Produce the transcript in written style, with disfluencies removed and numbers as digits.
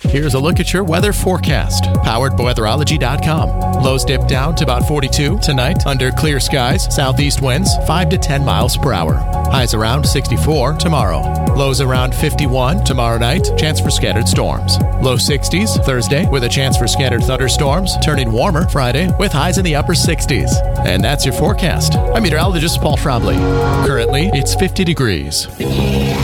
Here's a look at your weather forecast, powered by weatherology.com. Lows dip down to about 42 tonight under clear skies, southeast winds 5 to 10 miles per hour. Highs around 64 tomorrow. Lows around 51 tomorrow night, chance for scattered storms. Low 60s Thursday with a chance for scattered thunderstorms, turning warmer Friday with highs in the upper 60s. And that's your forecast. I'm meteorologist Paul Trombley. Currently, it's 50 degrees.